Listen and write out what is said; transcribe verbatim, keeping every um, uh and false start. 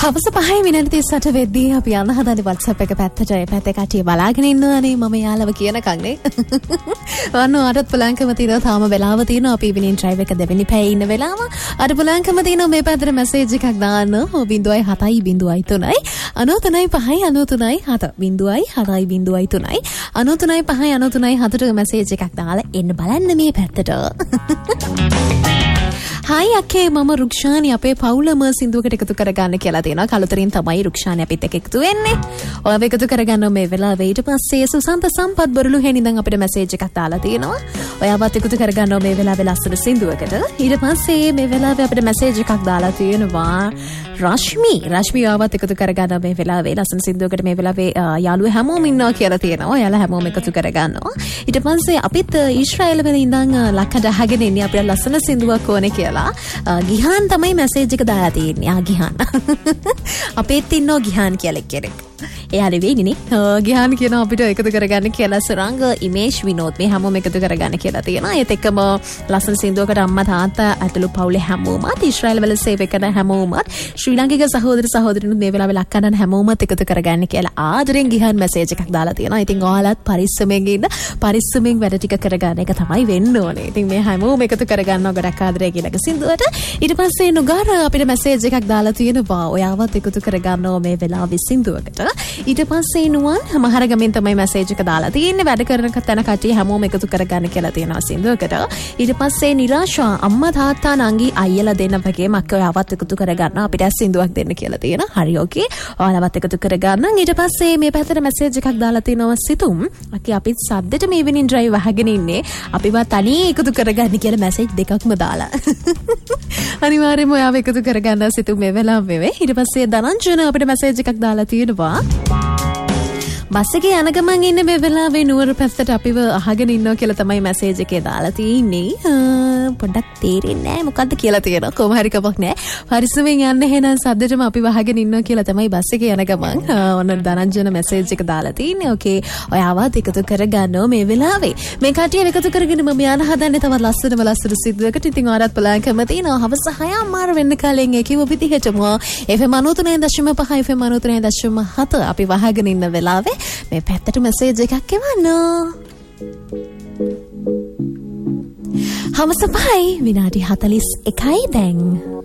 හවස පහයි විනාඩි තිස් අට වෙද්දී අපි යන්න හදන්නේ WhatsApp එක පැත්තට. ඒ පැත්තේ කට්ටිය බලාගෙන ඉන්නවනේ මම යාළුව කියනකම් නේ. වන්න අරත් පුලංකම තියෙනවා තාම වෙලාව තියෙනවා අපි ඉවිනින් ඩ්‍රයිව් එක දෙවෙනි පැයේ ඉන්න වෙලාව. අර පුලංකම තියෙනවා මේ පැත්තට මැසේජ් එකක් දාන්න. බිංදුවයි හතයි බිංදුවයි තුනයි අනූතුනයි පහයි අනූතුනයි හත බිංදුවයි හතයි බිංදුවයි තුනයි අනූතුනයි පහයි අනූතුනයි හතට මැසේජ් එකක් දාලා එන්න බලන්න මේ පැත්තට. හායි අක්කේ මම රුක්ෂානි අපේ පවුලම සින්දුවකට එකතු කරගන්න කියලා තියෙනවා. කලුතරින් තමයි රුක්ෂානි අපිත් එක්ක එකතු වෙන්නේ. ඔයාව එකතු කරගන්න මේ වෙලාවේ ඊට පස්සේ සුසන්ත සම්පත් බොරළු හෙනින්දන් අපිට මැසේජ් එකක් දාලා තියෙනවා. ඔයාවත් එකතු කරගන්න මේ වෙලාවේ ලස්සන සින්දුවකට. ඊට පස්සේ මේ වෙලාවේ අපිට මැසේජ් එකක් දාලා තියෙනවා රශ්මි. රශ්මි ඔයාවත් එකතු කරගන්න මේ වෙලාවේ ලස්සන සින්දුවකට මේ වෙලාවේ යාළුවෝ හැමෝම ඉන්නවා කියලා තියෙනවා. ඔයාලා හැමෝම එකතු කරගන්නවා. ඊට පස්සේ අපිත් ඊශ්‍රායල වල ඉඳන් ලක්කට අහගෙන ඉන්නේ අපිට ලස්සන සින්දුවක් ඕනේ කියලා. ගිහාන් තමයි මැසේජ් එක දාලා තියෙන්නේ. ආ ගිහාන්. අපේත් ඉන්නෝ ගිහාන් කියලා කෙනෙක්. එයා නෙවෙයිනේ. ගිහාන් කියනවා අපිට එකතු කරගන්න කියලා සුරංග ඉමේෂ් විනෝද් මේ හැමෝම එකතු කරගන්න කියලා තියෙනවා. ඒත් එක්කම ලස්සන සින්දුවකට අම්මා තාත්තා ඇතුළු පවුලේ හැමෝමත් ඊශ්‍රායල වල සේවය කරන හැමෝමත් ශ්‍රී ලාංකික සහෝදර සහෝදරිනුත් මේ වෙලාවේ ලක්කන්නන් හැමෝමත් එකතු කරගන්න කියලා ආදරෙන් ගිහාන් මැසේජ් එකක් දාලා තියෙනවා. ඉතින් ඔයාලත් පරිස්සමෙන් ඉන්න පරිස්සමෙන් වැඩ ටික කරගන්න එක තමයි වෙන්න ඕනේ. ඉතින් මේ හැමෝම එකතු කරගන්නවා ගොඩක් ආදරේ කියලා සින්දුවට. ඊට පස්සේ නුගාර අපිට මැසේජ් එකක් දාලා තියෙනවා. ඔයාවත් එකතු කරගන්නවා මේ වෙලාවේ සින්දුවකට. ඊට පස්සේ නුවන් මහරගමෙන් තමයි මැසේජ් එක දාලා තියෙන්නේ. වැඩ කරන තැන කට්ටිය හැමෝම එකතු කරගන්න කියලා තියෙනවා සින්දුවකට. ඊට පස්සේ නිරාෂා අම්මා තාත්තා නංගි අයියලා දෙන්න වගේ මක්ක ඔයාවත් එකතු කරගන්න අපිට සින්දුවක් දෙන්න කියලා තියෙනවා. හරි ඕකේ. ඔයාලවත් එකතු කරගන්න. ඊට පස්සේ මේ පැත්තට මැසේජ් එකක් දාලා තියෙනවා සිතුම්. අකි අපිත් සද්දෙට මේ වෙනින් ඩ්‍රයිව් වහගෙන ඉන්නේ. අපිවත් තනිය එකතු කරගන්න කියලා මැසේජ් දෙකක්ම දාලා. අනිවාර්යයෙන්ම ඔයාව එකතු කරගන්න සිතුම් මේ වෙලාවේ. ඊට පස්සේ දනංජන අපිට මැසේජ් එකක් දාලා තියෙනවා. බස් එකේ යන ගමන් ඉන්නේ මේ වෙලාවේ නුවර පැත්තට අපිව අහගෙන ඉන්නවා කියලා තමයි මැසේජ් එකේ දාලා තියෙන්නේ. පොඩ්ඩක් තේරෙන්නේ නැහැ මොකද්ද කියලා තියෙනවා. කොහොම හරි කමක් නැහැ. පරිස්සමෙන් යන්න එහෙනම් සද්දෙටම අපිව අහගෙන ඉන්නවා කියලා තමයි බස් එකේ යන ගමන්. ඔන්න ධනංජන මැසේජ් එක දාලා තියෙන්නේ. ඕකේ. ඔයාවත් එකතු කරගන්නව මේ වෙලාවේ. මේ කට්ටිය එකතු කරගෙන මම යන හදන්නේ තවත් ලස්සනම ලස්සන සිද්දුවකට. ඉතින් ඔයාලත් බලන්න තියෙනවා. හවස හය අමාර වෙන්න කලින් ඒකව විදිහටම F M ninety nine point five F M ninety nine point seven අපි වහගෙන ඉන්න වෙලාවේ මේ පැත්තට මැසේජ් එකක් එවන්න. හවස පහයි විනාඩි හතළිස් එකයි දැන්.